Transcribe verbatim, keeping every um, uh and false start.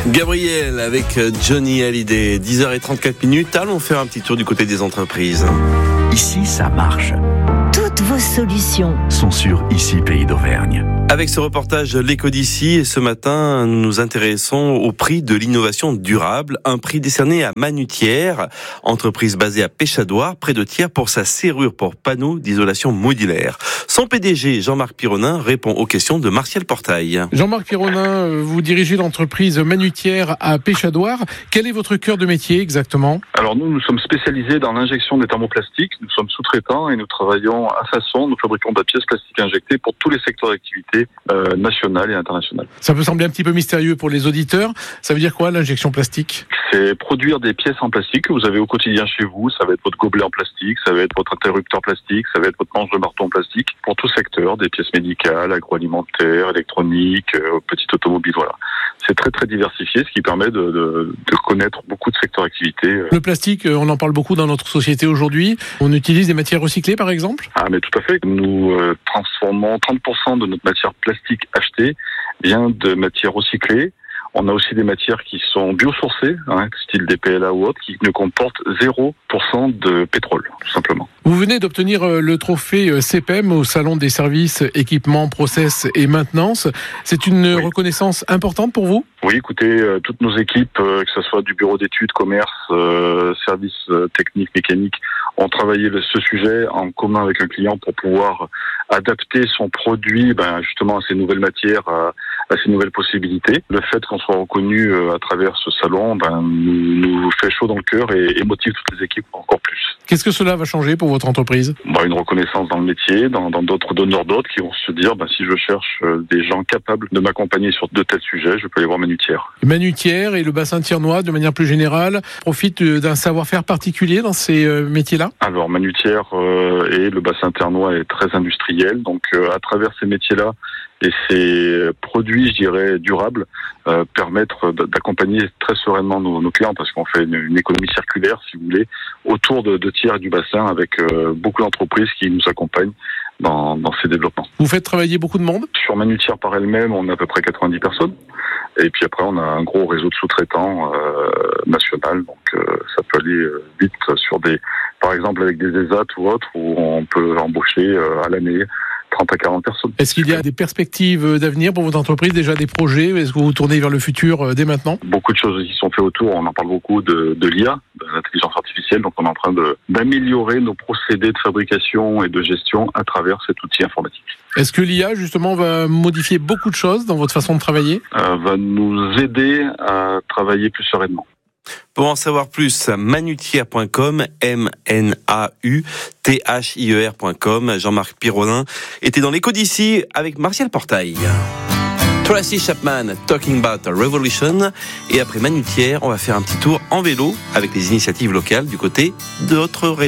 Gabriel avec Johnny Hallyday, dix heures trente-quatre minutes. Allons faire un petit tour du côté des entreprises. Ici, ça marche. Toutes vos solutions sont sur Ici Pays d'Auvergne. Avec ce reportage L'Éco d'ici, et ce matin, nous nous intéressons au prix de l'innovation durable, un prix décerné à Manutière, entreprise basée à Péchadoire, près de Thiers, pour sa serrure pour panneaux d'isolation modulaire. Son P D G, Jean-Marc Pironin, répond aux questions de Martial Portail. Jean-Marc Pironin, vous dirigez l'entreprise Manutière à Péchadoire. Quel est votre cœur de métier exactement ? Alors nous, nous sommes spécialisés dans l'injection des thermoplastiques. Nous sommes sous-traitants et nous travaillons à façon, nous fabriquons de la pièce plastique injectée pour tous les secteurs d'activité euh, nationales et internationales. Ça peut sembler un petit peu mystérieux pour les auditeurs. Ça veut dire quoi, l'injection plastique ? C'est produire des pièces en plastique que vous avez au quotidien chez vous. Ça va être votre gobelet en plastique, ça va être votre interrupteur plastique, ça va être votre manche de marteau en plastique. Pour tout secteur, des pièces médicales, agroalimentaires, électroniques, euh, petites automobiles, voilà. C'est très très diversifié, ce qui permet de, de, de connaître beaucoup de secteurs d'activité. Le plastique, on en parle beaucoup dans notre société aujourd'hui. On utilise des matières recyclées par exemple ? Ah mais tout à fait. Nous euh, transformons trente pour cent de notre matière plastique achetée vient de matières recyclées. On a aussi des matières qui sont biosourcées, hein, style des P L A ou autres, qui ne comportent zéro pour cent de pétrole, tout simplement. Vous venez d'obtenir le trophée C P M au Salon des services, équipements, process et maintenance. C'est une oui. reconnaissance importante pour vous ? Oui, écoutez, euh, toutes nos équipes, euh, que ce soit du bureau d'études, commerce, euh, services euh, techniques, mécaniques, ont travaillé le, ce sujet en commun avec un client pour pouvoir adapter son produit ben, justement à ces nouvelles matières, à, à ces nouvelles possibilités. Le fait qu'on soit reconnu euh, à travers ce salon ben, nous, nous fait chaud dans le cœur et, et motive toutes les équipes encore plus. Qu'est-ce que cela va changer pour votre entreprise ? Ben, une reconnaissance dans le métier, dans, dans d'autres donneurs d'autres qui vont se dire ben, si je cherche euh, des gens capables de m'accompagner sur de tels sujets, je peux aller voir Manutière. Manutière et le bassin thiernois, de manière plus générale, profitent d'un savoir-faire particulier dans ces euh, métiers-là ? Alors Manutière euh, et le bassin thiernois est très industriel, donc euh, à travers ces métiers-là et ces produits, je dirais, durables, euh, permettre d'accompagner très sereinement nos, nos clients parce qu'on fait une, une économie circulaire, si vous voulez, autour de, de Thiers et du bassin avec euh, beaucoup d'entreprises qui nous accompagnent dans, dans ces développements. Vous faites travailler beaucoup de monde ? Sur Manutière par elle-même, on a à peu près quatre-vingt-dix personnes. Et puis après, on a un gros réseau de sous-traitants euh, national, donc euh, ça peut aller euh, vite sur des, par exemple avec des E S A T ou autres, où on peut embaucher euh, à l'année trente à quarante personnes. Est-ce qu'il y a des perspectives d'avenir pour votre entreprise, déjà des projets ? Est-ce que vous vous tournez vers le futur euh, dès maintenant ? Beaucoup de choses qui sont faites autour, on en parle beaucoup de, de l'I A, de l'intelligence artificielle, donc on est en train de, d'améliorer nos procédés de fabrication et de gestion à travers cet outil informatique. Est-ce que l'I A, justement, va modifier beaucoup de choses dans votre façon de travailler ? euh, Va nous aider à travailler plus sereinement. Pour en savoir plus, manutière point com, M N A U T H I E R point com. Jean-Marc Pironin était dans l'Éco d'ici avec Martial Portail. Tracy Chapman, Talking About a Revolution. Et après Manutière, on va faire un petit tour en vélo avec les initiatives locales du côté de notre région.